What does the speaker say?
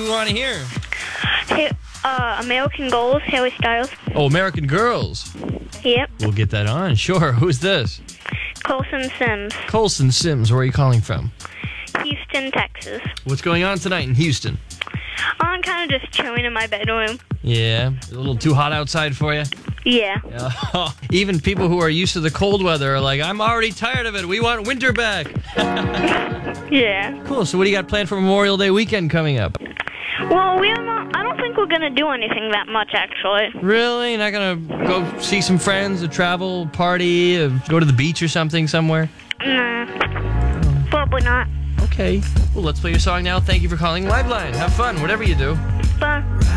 we want to hear? Hey, American Girls, Harry Styles. Oh, American Girls. Yep. We'll get that on. Sure. Who's this? Colson Sims, Colson Sims. Where are you calling from? Houston, Texas. What's going on tonight in Houston? I'm kind of just chilling in my bedroom. Yeah. A little too hot outside for you? Yeah. Even people who are used to the cold weather are like, I'm already tired of it. We want winter back. Yeah. Cool. So what do you got planned for Memorial Day weekend coming up? Well, I don't think we're going to do anything that much, actually. Really? Not going to go see some friends, or travel, party, or go to the beach or something somewhere? Nah. Probably not. Okay. Well, let's play your song now. Thank you for calling Liveline. Have fun, whatever you do. Bye.